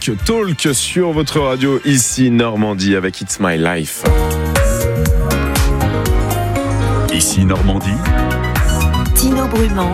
Rock Talk sur votre radio ici Normandie avec It's My Life. Ici Normandie. Tino Brument.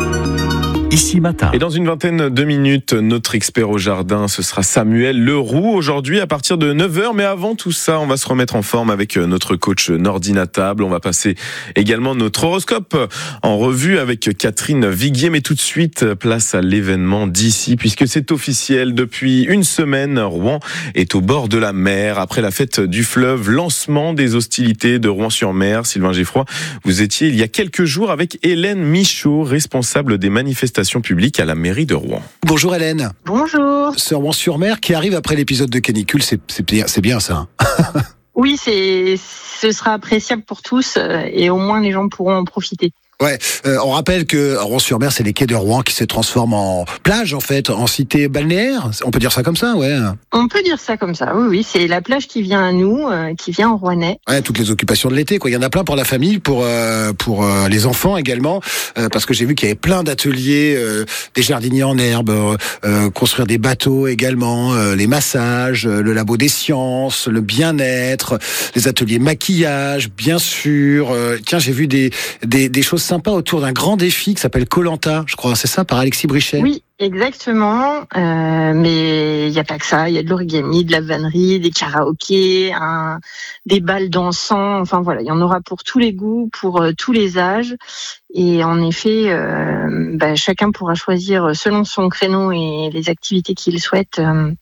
Ici Matin. Et dans une vingtaine de minutes, notre expert au jardin, ce sera Samuel Leroux aujourd'hui à partir de 9h. Mais avant tout ça, on va se remettre en forme avec notre coach Nordine Table. On va passer également notre horoscope en revue avec Catherine Viguier. Mais tout de suite, place à l'événement d'ici puisque c'est officiel. Depuis une semaine, Rouen est au bord de la mer. Après la fête du fleuve, lancement des hostilités de Rouen-sur-Mer. Sylvain Geffroy, vous étiez il y a quelques jours avec Hélène Michaud, responsable des manifestations publique à la mairie de Rouen. Bonjour Hélène. Bonjour. Ce Rouen-sur-Mer qui arrive après l'épisode de canicule, c'est bien ça. Oui, ce sera appréciable pour tous et au moins les gens pourront en profiter. Ouais, on rappelle que Rouen-sur-Mer, c'est les quais de Rouen qui se transforment en plage, en fait, en cité balnéaire. On peut dire ça comme ça, ouais. On peut dire ça comme ça, oui. C'est la plage qui vient à nous, qui vient en Rouennais. Ouais, toutes les occupations de l'été, quoi. Il y en a plein pour la famille, pour les enfants également, parce que j'ai vu qu'il y avait plein d'ateliers, des jardiniers en herbe, construire des bateaux également, les massages, le labo des sciences, le bien-être, les ateliers maquillage, bien sûr. Tiens, j'ai vu des choses sympa autour d'un grand défi qui s'appelle Koh-Lanta, je crois, c'est ça, par Alexis Brichet. Oui, exactement. Mais il n'y a pas que ça. Il y a de l'origami, de la vannerie, des karaokés, des balles dansants. Enfin voilà, il y en aura pour tous les goûts, pour tous les âges. Et en effet, chacun pourra choisir selon son créneau et les activités qu'il souhaite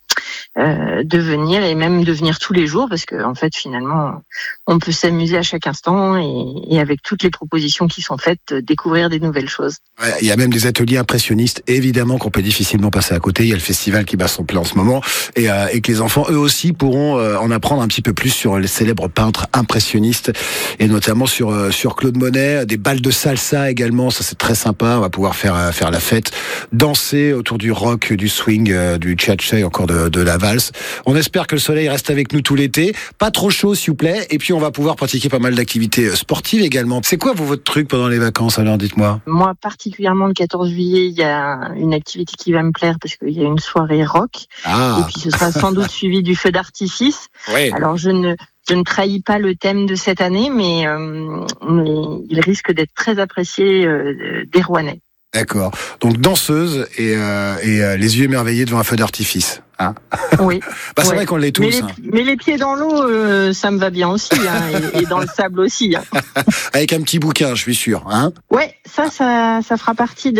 de venir et même de venir tous les jours parce que en fait finalement on peut s'amuser à chaque instant et avec toutes les propositions qui sont faites découvrir des nouvelles choses. Ouais, il y a même des ateliers impressionnistes évidemment qu'on peut difficilement passer à côté. Il y a le festival qui bat son plein en ce moment et que les enfants eux aussi pourront en apprendre un petit peu plus sur les célèbres peintres impressionnistes et notamment sur Claude Monet, des balles de salsa également, ça c'est très sympa. On va pouvoir faire la fête, danser autour du rock, du swing, du cha-cha et encore de la valse. On espère que le soleil reste avec nous tout l'été, pas trop chaud s'il vous plaît, et puis on va pouvoir pratiquer pas mal d'activités sportives également. C'est quoi votre truc pendant les vacances alors, dites-moi? Moi particulièrement le 14 juillet, il y a une activité qui va me plaire parce qu'il y a une soirée rock et puis ce sera sans doute suivi du feu d'artifice. Oui. Alors je ne trahis pas le thème de cette année, mais il risque d'être très apprécié des Rouennais. D'accord. Donc danseuse et les yeux émerveillés devant un feu d'artifice. Hein. Oui. C'est vrai qu'on l'est tous. Mais les pieds dans l'eau, ça me va bien aussi, et dans le sable aussi. Hein. Avec un petit bouquin, je suis sûr. Hein. Ouais, ça fera partie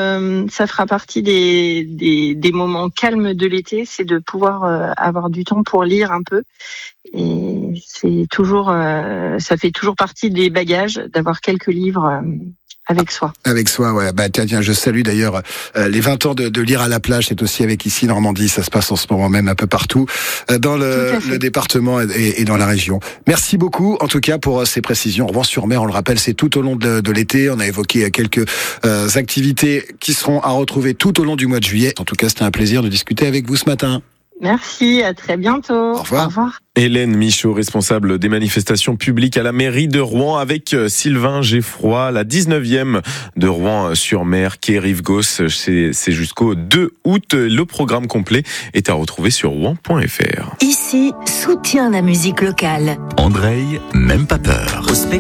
des moments calmes de l'été, c'est de pouvoir avoir du temps pour lire un peu. Et c'est toujours, ça fait toujours partie des bagages d'avoir quelques livres. Avec soi. Avec soi, ouais. Tiens, je salue d'ailleurs les 20 ans de lire à la plage. C'est aussi avec ici Normandie. Ça se passe en ce moment même un peu partout dans le département et dans la région. Merci beaucoup, en tout cas, pour ces précisions. Rouen-sur-Mer, on le rappelle, c'est tout au long de l'été. On a évoqué quelques activités qui seront à retrouver tout au long du mois de juillet. En tout cas, c'était un plaisir de discuter avec vous ce matin. Merci, à très bientôt. Au revoir. Au revoir. Hélène Michaud, responsable des manifestations publiques à la mairie de Rouen avec Sylvain Geffroy, la 19e de Rouen-sur-Mer, quai Rive-Gauche. C'est jusqu'au 2 août. Le programme complet est à retrouver sur rouen.fr. Ici, soutient la musique locale. Andreï, même pas peur.